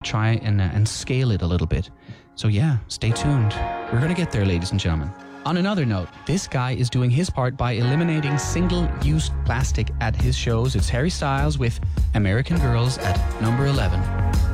try and scale it a little bit. So yeah, stay tuned. We're going to get there, ladies and gentlemen. On another note, this guy is doing his part by eliminating single-use plastic at his shows. It's Harry Styles with American Girls at number 11.